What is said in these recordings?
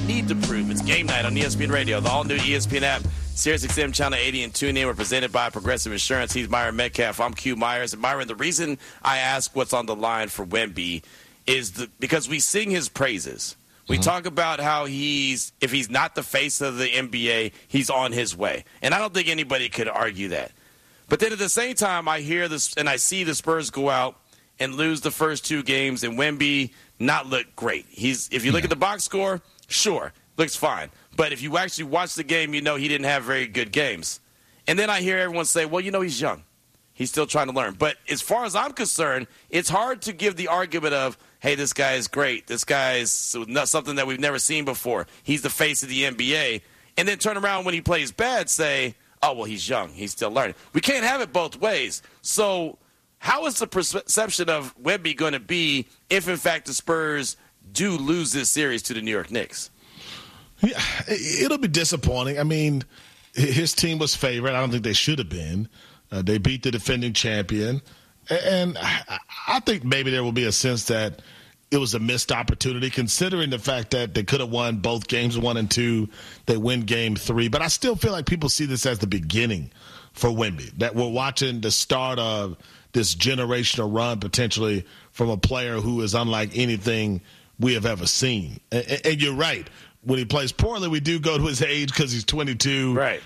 need to prove. It's Game Night on ESPN Radio, the all-new ESPN app, SiriusXM Channel 80 and TuneIn. We're presented by Progressive Insurance. He's Myron Metcalf. I'm Q Myers. And Myron, the reason I ask what's on the line for Wemby is because we sing his praises. We talk about how if he's not the face of the NBA, he's on his way. And I don't think anybody could argue that. But then at the same time, I hear this and I see the Spurs go out and lose the first two games and Wemby not look great. If you look at the box score, sure, looks fine. But if you actually watch the game, you know he didn't have very good games. And then I hear everyone say, well, he's young. He's still trying to learn. But as far as I'm concerned, it's hard to give the argument of, hey, this guy is great. This guy is something that we've never seen before. He's the face of the NBA. And then turn around when he plays bad, say, oh, well, he's young. He's still learning. We can't have it both ways. So how is the perception of Wemby going to be if, in fact, the Spurs do lose this series to the New York Knicks? Yeah, it'll be disappointing. I mean, his team was favored. I don't think they should have been. They beat the defending champion. And I think maybe there will be a sense that it was a missed opportunity, considering the fact that they could have won both games 1 and 2. They win game 3. But I still feel like people see this as the beginning for Wemby, that we're watching the start of this generational run potentially from a player who is unlike anything we have ever seen. And you're right. When he plays poorly, we do go to his age because he's 22. Right.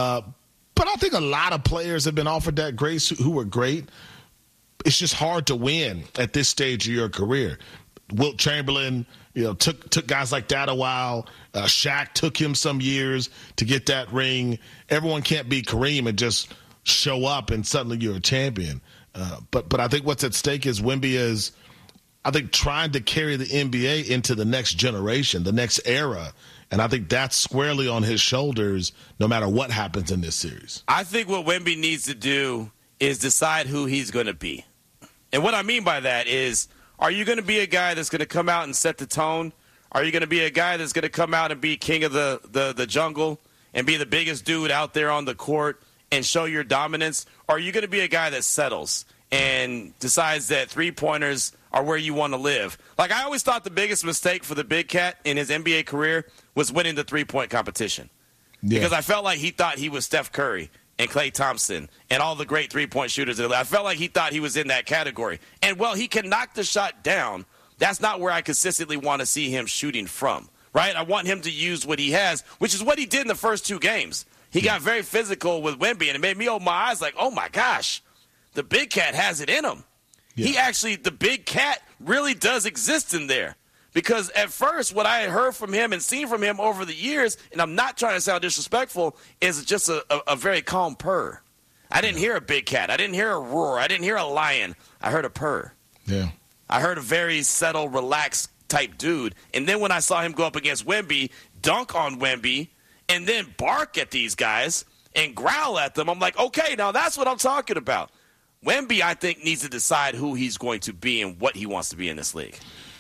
But I think a lot of players have been offered that grace who were great. It's just hard to win at this stage of your career. Wilt Chamberlain, took guys like that a while. Shaq took him some years to get that ring. Everyone can't be Kareem and just show up and suddenly you're a champion. But I think what's at stake is Wemby is, I think, trying to carry the NBA into the next generation, the next era. And I think that's squarely on his shoulders no matter what happens in this series. I think what Wemby needs to do is decide who he's going to be. And what I mean by that is, are you going to be a guy that's going to come out and set the tone? Are you going to be a guy that's going to come out and be king of the jungle and be the biggest dude out there on the court and show your dominance? Or are you going to be a guy that settles and decides that three-pointers are where you want to live? Like, I always thought the biggest mistake for the big cat in his NBA career was winning the three-point competition. Yeah. Because I felt like he thought he was Steph Curry and Klay Thompson and all the great three-point shooters. I felt like he thought he was in that category. And, well, he can knock the shot down. That's not where I consistently want to see him shooting from, right? I want him to use what he has, which is what he did in the first two games. He got very physical with Wemby, and it made me open my eyes like, oh, my gosh, the big cat has it in him. Yeah. The big cat really does exist in there. Because at first, what I had heard from him and seen from him over the years, and I'm not trying to sound disrespectful, is just a very calm purr. I didn't hear a big cat. I didn't hear a roar. I didn't hear a lion. I heard a purr. Yeah. I heard a very settled, relaxed type dude. And then when I saw him go up against Wemby, dunk on Wemby, and then bark at these guys and growl at them, I'm like, okay, now that's what I'm talking about. Wemby, I think, needs to decide who he's going to be and what he wants to be in this league.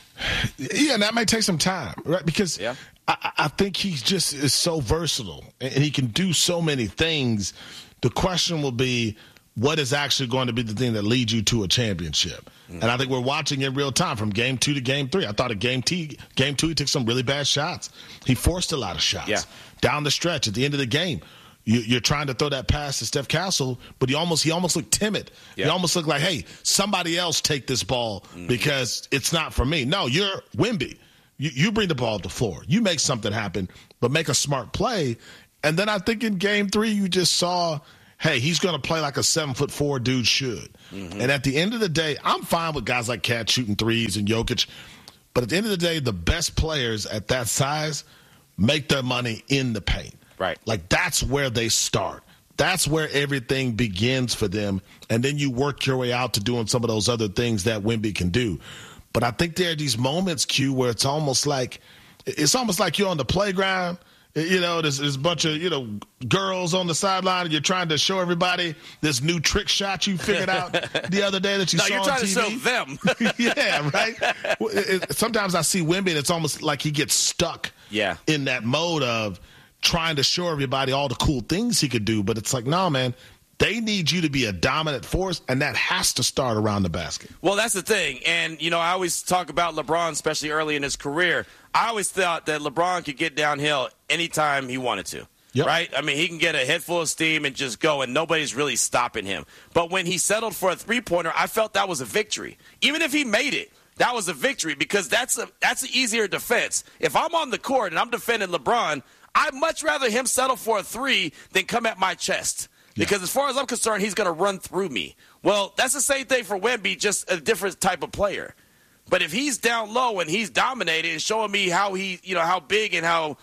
Yeah, and that might take some time, right? Because I think he just is so versatile, and he can do so many things. The question will be, what is actually going to be the thing that leads you to a championship? Mm-hmm. And I think we're watching in real time from game 2 to game 3. I thought at game 2, he took some really bad shots. He forced a lot of shots down the stretch at the end of the game. You're trying to throw that pass to Steph Castle, but he almost looked timid. Yeah. He almost looked like, hey, somebody else take this ball because it's not for me. No, you're Wemby. You bring the ball to the floor. You make something happen, but make a smart play. And then I think in game 3 you just saw, hey, he's going to play like a 7'4" dude should. Mm-hmm. And at the end of the day, I'm fine with guys like Cat shooting threes and Jokic. But at the end of the day, the best players at that size make their money in the paint. Right. Like, that's where they start. That's where everything begins for them. And then you work your way out to doing some of those other things that Wemby can do. But I think there are these moments, Q, where it's almost like you're on the playground. There's a bunch of, girls on the sideline, and you're trying to show everybody this new trick shot you figured out the other day that you saw on TV. No, you're trying to show them. Yeah, right? Sometimes I see Wemby, and it's almost like he gets stuck in that mode of trying to show everybody all the cool things he could do. But it's like, no, man, They need you to be a dominant force, and that has to start around the basket. Well, that's the thing. And, I always talk about LeBron, especially early in his career. I always thought that LeBron could get downhill anytime he wanted to. Yep. Right? I mean, he can get a head full of steam and just go, and nobody's really stopping him. But when he settled for a three-pointer, I felt that was a victory. Even if he made it, that was a victory because that's an easier defense. If I'm on the court and I'm defending LeBron, I'd much rather him settle for a three than come at my chest. Because as far as I'm concerned, he's going to run through me. Well, that's the same thing for Wemby, just a different type of player. But if he's down low and he's dominating and showing me how he, how big and how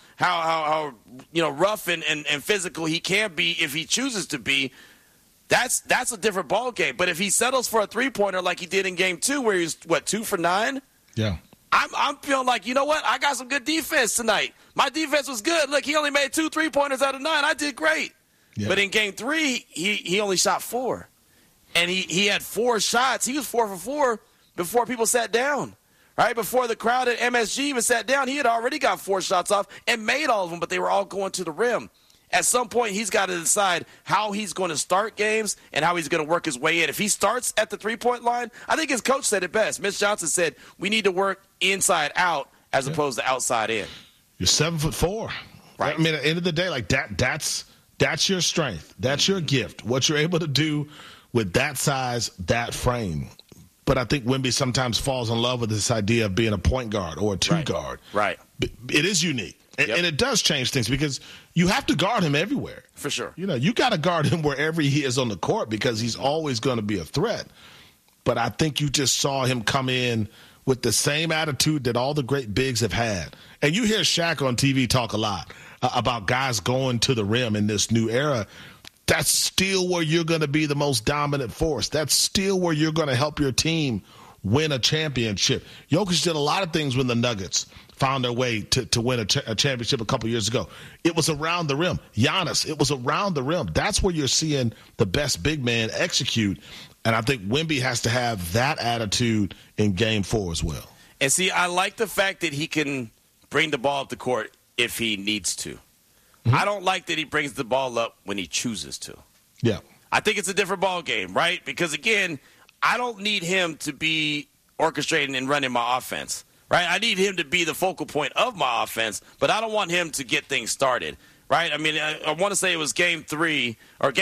rough and physical he can be if he chooses to be, that's a different ball game. But if he settles for a three-pointer like he did in Game 2 where he was, 2 for 9? Yeah. I'm feeling like, you know what? I got some good defense tonight. My defense was good. Look, he only made 2 3-pointers out of 9. I did great. Yeah. But in Game 3, he only shot 4. And he had 4 shots. He was 4 for 4 before people sat down. Right? Before the crowd at MSG even sat down, he had already got 4 shots off and made all of them, but they were all going to the rim. At some point, he's got to decide how he's going to start games and how he's going to work his way in. If he starts at the three-point line, I think his coach said it best. Mitch Johnson said, we need to work inside out as opposed to outside in. You're 7'4". Right. I mean, at the end of the day, like that's your strength. That's your gift. What you're able to do with that size, that frame. But I think Wemby sometimes falls in love with this idea of being a point guard or a two guard. Right. It is unique. And it does change things because you have to guard him everywhere. For sure. You got to guard him wherever he is on the court because he's always going to be a threat. But I think you just saw him come in with the same attitude that all the great bigs have had. And you hear Shaq on TV talk a lot about guys going to the rim in this new era. That's still where you're going to be the most dominant force. That's still where you're going to help your team win a championship. Jokic did a lot of things when the Nuggets found their way to win a championship a couple years ago. It was around the rim. Giannis, it was around the rim. That's where you're seeing the best big man execute. And I think Wemby has to have that attitude in Game 4 as well. And see, I like the fact that he can bring the ball up the court if he needs to. Mm-hmm. I don't like that he brings the ball up when he chooses to. Yeah. I think it's a different ball game, right? Because, again, I don't need him to be orchestrating and running my offense, right? I need him to be the focal point of my offense, but I don't want him to get things started, right? I mean, I want to say it was Game 2,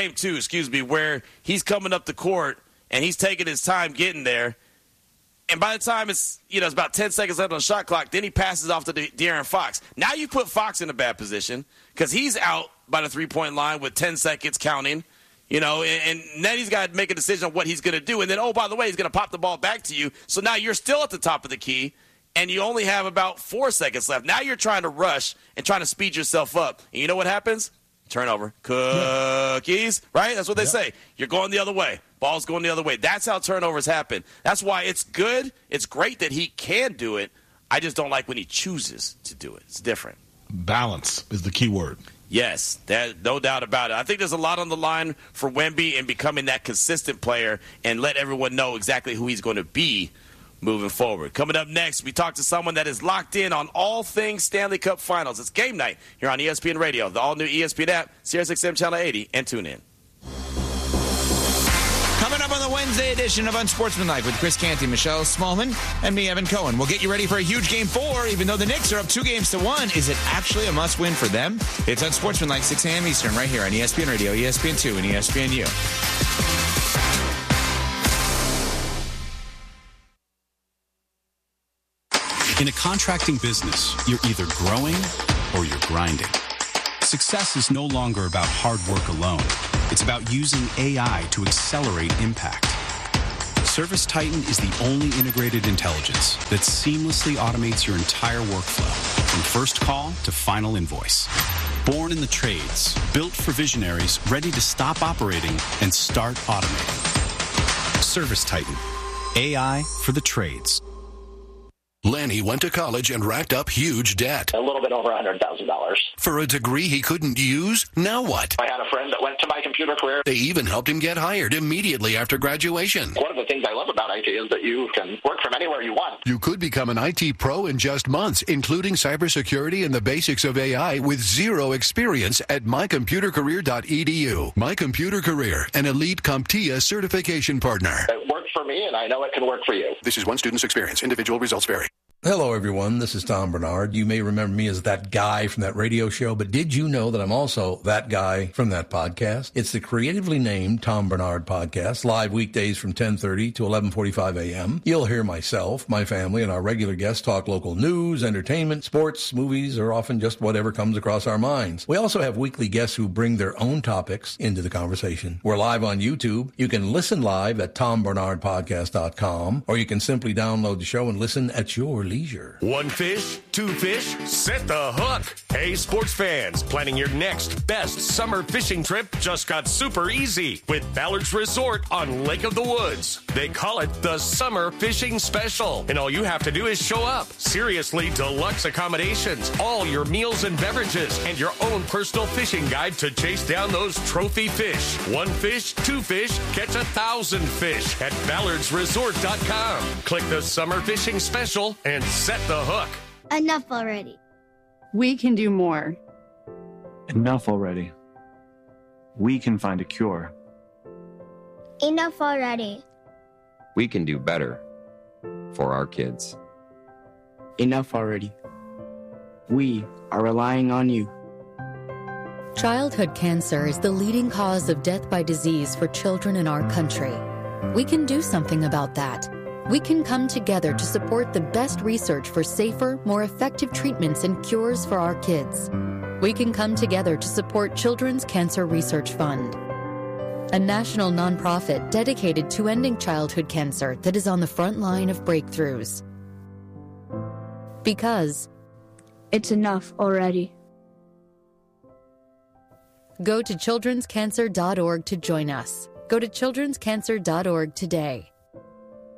where he's coming up the court and he's taking his time getting there. And by the time it's about 10 seconds left on the shot clock, then he passes off to De'Aaron Fox. Now you put Fox in a bad position because he's out by the three-point line with 10 seconds counting, and then he's got to make a decision on what he's going to do. And then, oh, by the way, he's going to pop the ball back to you. So now you're still at the top of the key, and you only have about 4 seconds left. Now you're trying to rush and trying to speed yourself up. And you know what happens? Turnover. Cookies, right? That's what they say. You're going the other way. Ball's going the other way. That's how turnovers happen. That's why it's good. It's great that he can do it. I just don't like when he chooses to do it. It's different. Balance is the key word. Yes, no doubt about it. I think there's a lot on the line for Wemby in becoming that consistent player and let everyone know exactly who he's going to be moving forward. Coming up next, we talk to someone that is locked in on all things Stanley Cup Finals. It's game night here on ESPN Radio, the all-new ESPN app, SiriusXM Channel 80, and tune in. Coming up on the Wednesday edition of Unsportsmanlike with Chris Canty, Michelle Smallman, and me, Evan Cohen. We'll get you ready for a huge Game 4. Even though the Knicks are up 2-1, is it actually a must-win for them? It's Unsportsmanlike, 6 a.m. Eastern, right here on ESPN Radio, ESPN2, and ESPNU. In a contracting business, you're either growing or you're grinding. Success is no longer about hard work alone. It's about using AI to accelerate impact. ServiceTitan is the only integrated intelligence that seamlessly automates your entire workflow, from first call to final invoice. Born in the trades, built for visionaries ready to stop operating and start automating. ServiceTitan, AI for the trades. Lanny went to college and racked up huge debt. A little bit over $100,000. For a degree he couldn't use? Now what? I had a friend that went to My Computer Career. They even helped him get hired immediately after graduation. One of the things I love about IT is that you can work from anywhere you want. You could become an IT pro in just months, including cybersecurity and the basics of AI with zero experience at mycomputercareer.edu. My Computer Career, an elite CompTIA certification partner. It worked for me, and I know it can work for you. This is one student's experience. Individual results vary. Hello, everyone. This is Tom Bernard. You may remember me as that guy from that radio show, but did you know that I'm also that guy from that podcast? It's the creatively named Tom Bernard Podcast, live weekdays from 10:30 to 11:45 a.m. You'll hear myself, my family, and our regular guests talk local news, entertainment, sports, movies, or often just whatever comes across our minds. We also have weekly guests who bring their own topics into the conversation. We're live on YouTube. You can listen live at tombernardpodcast.com, or you can simply download the show and listen at your leisure. One fish, two fish, set the hook. Hey, sports fans, planning your next best summer fishing trip just got super easy with Ballard's Resort on Lake of the Woods. They call it the Summer Fishing Special, and all you have to do is show up. Seriously deluxe accommodations, all your meals and beverages, and your own personal fishing guide to chase down those trophy fish. One fish, two fish, catch 1,000 fish at ballardsresort.com. Click the Summer Fishing Special and set the hook. Enough already. We can do more. Enough already. We can find a cure. Enough already. We can do better for our kids. Enough already. We are relying on you. Childhood cancer is the leading cause of death by disease for children in our country. We can do something about that. We can come together to support the best research for safer, more effective treatments and cures for our kids. We can come together to support Children's Cancer Research Fund, a national nonprofit dedicated to ending childhood cancer that is on the front line of breakthroughs. Because it's enough already. Go to childrenscancer.org to join us. Go to childrenscancer.org today.